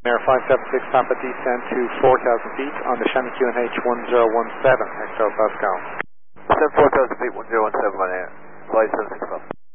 Air 576 Papa descend to 4,000 feet on the Shannon QNH 1017, XL Pascal. Descend 4,000 feet, 1017 on air, 5765.